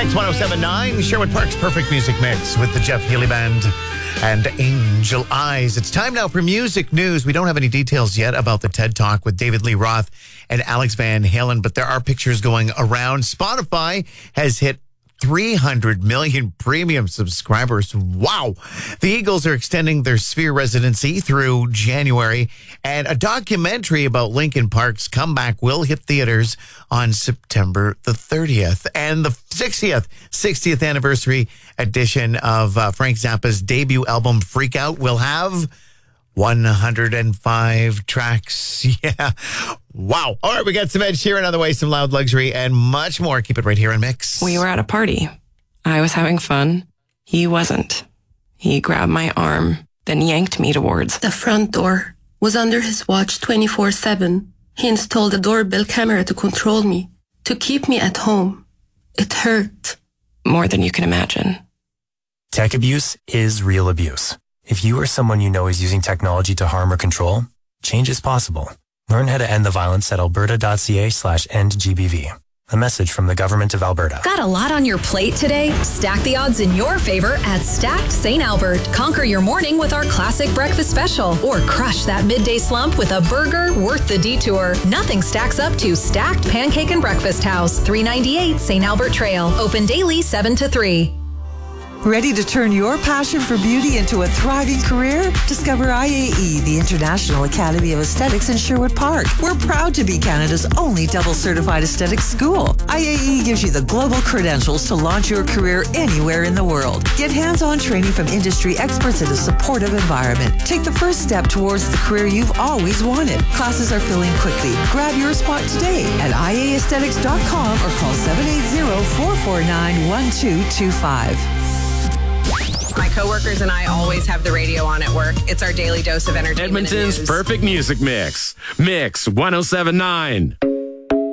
Mix 107.9, Sherwood Park's perfect music mix with the Jeff Healey Band and Angel Eyes. It's time now for music news. We don't have any details yet about the TED Talk with David Lee Roth and Alex Van Halen, but there are pictures going around. Spotify has hit 300 million premium subscribers. Wow. The Eagles are extending their Sphere residency through January, and a documentary about Linkin Park's comeback will hit theaters on September the 30th. And the 60th anniversary edition of Frank Zappa's debut album, Freak Out, will have 105 tracks. Yeah. Wow. All right, we got some Ed Sheeran on the way, some Loud Luxury, and much more. Keep it right here on Mix. We were at a party. I was having fun. He wasn't. He grabbed my arm, then yanked me towards the front door. Was under his watch 24/7. He installed a doorbell camera to control me, to keep me at home. It hurt. More than you can imagine. Tech abuse is real abuse. If you or someone you know is using technology to harm or control, change is possible. Learn how to end the violence at alberta.ca/endgbv. A message from the Government of Alberta. Got a lot on your plate today? Stack the odds in your favor at Stacked St. Albert. Conquer your morning with our classic breakfast special, or crush that midday slump with a burger worth the detour. Nothing stacks up to Stacked Pancake and Breakfast House, 398 St. Albert Trail. Open daily 7 to 3. Ready to turn your passion for beauty into a thriving career? Discover IAE, the International Academy of Aesthetics in Sherwood Park. We're proud to be Canada's only double-certified aesthetics school. IAE gives you the global credentials to launch your career anywhere in the world. Get hands-on training from industry experts in a supportive environment. Take the first step towards the career you've always wanted. Classes are filling quickly. Grab your spot today at IAEaesthetics.com or call 780-449-1225. My coworkers and I always have the radio on at work. It's our daily dose of entertainment. Edmonton's perfect music mix. Mix 107.9.